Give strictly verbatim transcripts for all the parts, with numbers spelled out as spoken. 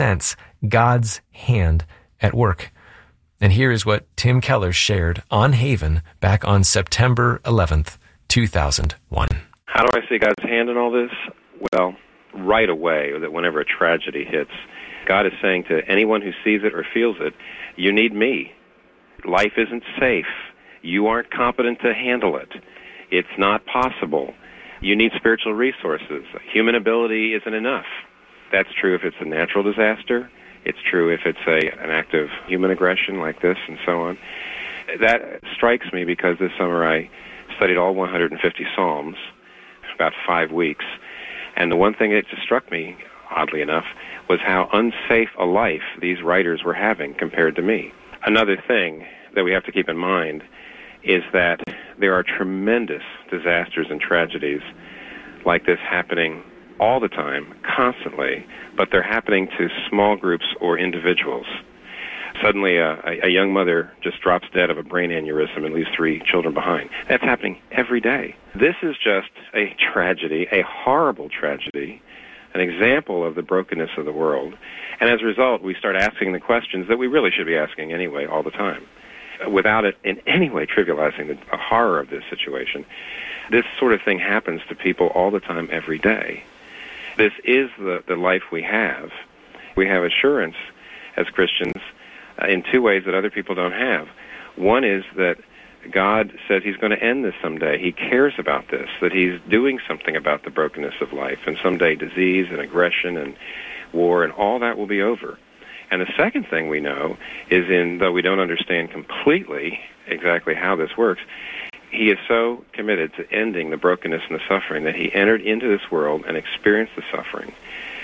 sense God's hand at work. And here is what Tim Keller shared on Haven back on September eleventh, two thousand one. How do I see God's hand in all this? Well, right away, that whenever a tragedy hits, God is saying to anyone who sees it or feels it, you need me. Life isn't safe. You aren't competent to handle it. It's not possible. You need spiritual resources. Human ability isn't enough. That's true if it's a natural disaster. It's true if it's a an act of human aggression like this and so on. That strikes me because this summer I studied all one hundred fifty Psalms, about five weeks. And the one thing that just struck me, oddly enough, was how unsafe a life these writers were having compared to me. Another thing that we have to keep in mind is that there are tremendous disasters and tragedies like this happening all the time, constantly, but they're happening to small groups or individuals. Suddenly, a, a young mother just drops dead of a brain aneurysm and leaves three children behind. That's happening every day. This is just a tragedy, a horrible tragedy, an example of the brokenness of the world. And as a result, we start asking the questions that we really should be asking anyway all the time, without it in any way trivializing the horror of this situation. This sort of thing happens to people all the time, every day. This is the, the life we have. We have assurance as Christians uh, in two ways that other people don't have. One is that God says he's going to end this someday. He cares about this, that he's doing something about the brokenness of life, and someday disease and aggression and war and all that will be over. And the second thing we know is, in though we don't understand completely exactly how this works, he is so committed to ending the brokenness and the suffering that he entered into this world and experienced the suffering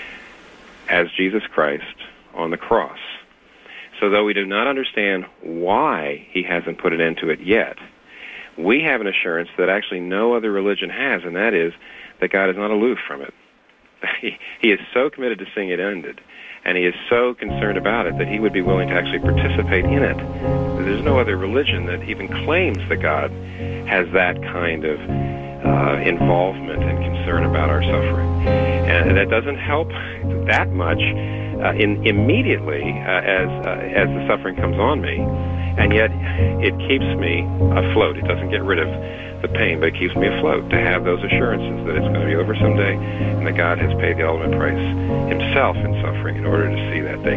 as Jesus Christ on the cross. So though we do not understand why he hasn't put an end to it yet, we have an assurance that actually no other religion has, and that is that God is not aloof from it. He, he is so committed to seeing it ended, and he is so concerned about it that he would be willing to actually participate in it. There's no other religion that even claims that God has that kind of uh, involvement and concern about our suffering. And that doesn't help that much uh, in, immediately uh, as, uh, as the suffering comes on me, and yet it keeps me afloat. It doesn't get rid of the pain, but it keeps me afloat to have those assurances that it's going to be over someday and that God has paid the ultimate price himself in suffering in order to see that day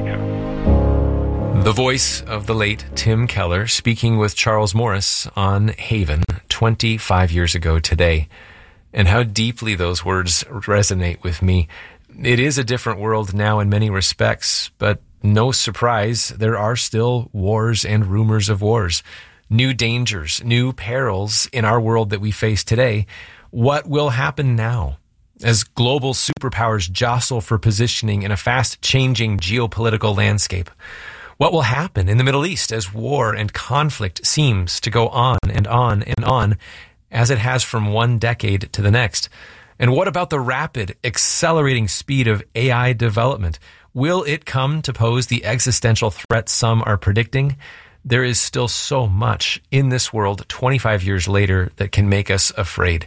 come. The voice of the late Tim Keller speaking with Charles Morris on Haven twenty-five years ago today. And how deeply those words resonate with me. It is a different world now in many respects, but no surprise, there are still wars and rumors of wars. New dangers, new perils in our world that we face today. What will happen now as global superpowers jostle for positioning in a fast-changing geopolitical landscape? What will happen in the Middle East as war and conflict seems to go on and on and on as it has from one decade to the next? And what about the rapid, accelerating speed of A I development? Will it come to pose the existential threat some are predicting? There is still so much in this world twenty-five years later that can make us afraid.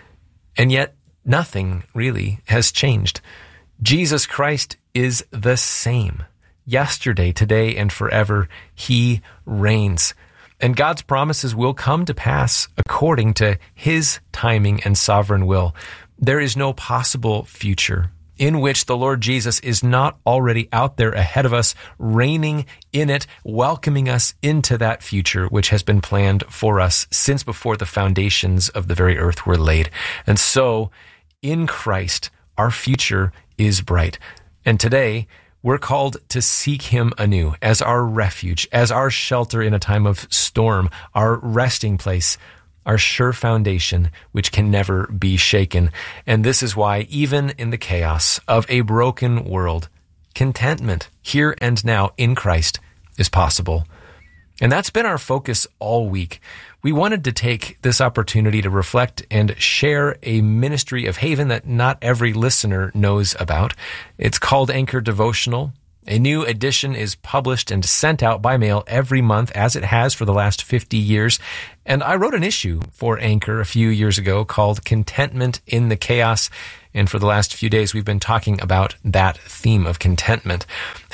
And yet, nothing really has changed. Jesus Christ is the same. Yesterday, today, and forever, he reigns. And God's promises will come to pass according to his timing and sovereign will. There is no possible future in which the Lord Jesus is not already out there ahead of us, reigning in it, welcoming us into that future which has been planned for us since before the foundations of the very earth were laid. And so, in Christ, our future is bright. And today, we're called to seek him anew as our refuge, as our shelter in a time of storm, our resting place, our sure foundation, which can never be shaken. And this is why, even in the chaos of a broken world, contentment here and now in Christ is possible. And that's been our focus all week. We wanted to take this opportunity to reflect and share a ministry of Haven that not every listener knows about. It's called Anchor Devotional. A new edition is published and sent out by mail every month, as it has for the last fifty years. And I wrote an issue for Anchor a few years ago called Contentment in the Chaos. And for the last few days, we've been talking about that theme of contentment.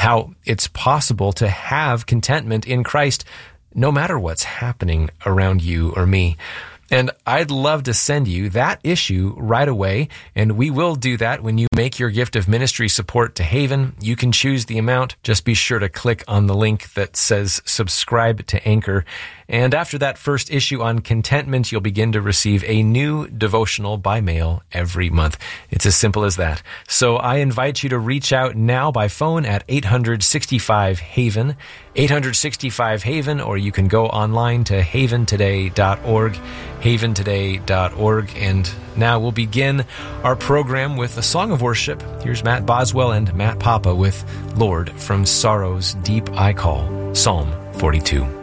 how it's possible to have contentment in Christ no matter what's happening around you or me. And I'd love to send you that issue right away, and we will do that when you make your gift of ministry support to Haven. You can choose the amount. Just be sure to click on the link that says subscribe to Anchor. And after that first issue on contentment, you'll begin to receive a new devotional by mail every month. It's as simple as that. So I invite you to reach out now by phone at eight hundred sixty-five Haven, eight hundred sixty-five Haven, or you can go online to haven today dot org, haven today dot org. And now we'll begin our program with a song of worship. Here's Matt Boswell and Matt Papa with Lord, from Sorrow's Deep I Call, Psalm forty-two.